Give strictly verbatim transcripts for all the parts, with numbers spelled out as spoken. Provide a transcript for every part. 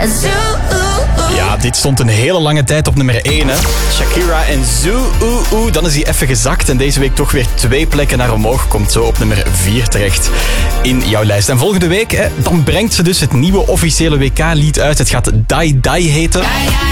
Ja, dit stond een hele lange tijd op nummer één. Hè. Shakira en Zoo. Dan is hij even gezakt en deze week toch weer twee plekken naar omhoog. Komt zo op nummer vier terecht in jouw lijst. En volgende week, hè, dan brengt ze dus het nieuwe officiële W K-lied uit. Het gaat Die Die heten.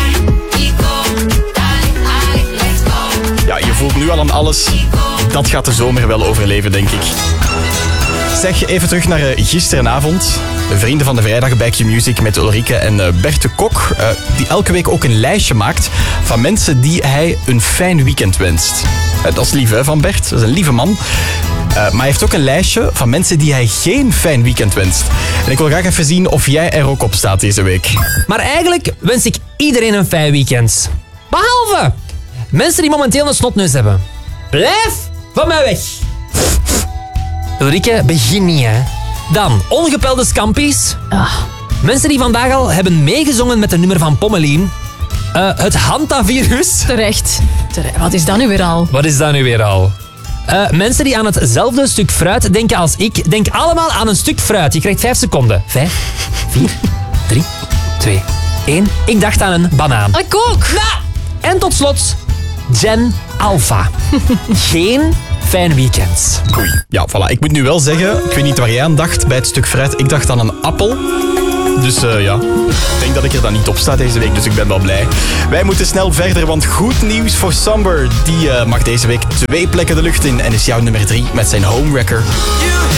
Ja, je voelt nu al aan alles. Dat gaat de zomer wel overleven, denk ik. Zeg, even terug naar uh, gisterenavond. Vrienden van de Vrijdag bij Q-Music met Ulrike en uh, Bert de Kok. Uh, die elke week ook een lijstje maakt van mensen die hij een fijn weekend wenst. Uh, dat is lief, hè, van Bert. Dat is een lieve man. Uh, maar hij heeft ook een lijstje van mensen die hij geen fijn weekend wenst. En ik wil graag even zien of jij er ook op staat deze week. Maar eigenlijk wens ik iedereen een fijn weekend. Behalve mensen die momenteel een snotneus hebben. Blijf van mij weg. Ulrike, begin niet, hè. Dan, ongepelde scampies. Ah. Mensen die vandaag al hebben meegezongen met een nummer van Pommelien. Uh, het hantavirus. Terecht. Terecht. Wat is dat nu weer al? Wat is dat nu weer al? Uh, mensen die aan hetzelfde stuk fruit denken als ik. Denk allemaal aan een stuk fruit. Je krijgt vijf seconden. Vijf, vier, drie, twee, één. Ik dacht aan een banaan. Ik ook. Nou, en tot slot, Gen Alpha. Geen fijn weekend. Oei. Ja, voilà. Ik moet nu wel zeggen, ik weet niet waar jij aan dacht bij het stuk fruit. Ik dacht aan een appel. Dus uh, ja, ik denk dat ik er dan niet op sta deze week, dus ik ben wel blij. Wij moeten snel verder, want goed nieuws voor Somber. Die uh, mag deze week twee plekken de lucht in en is jouw nummer drie met zijn Homewrecker.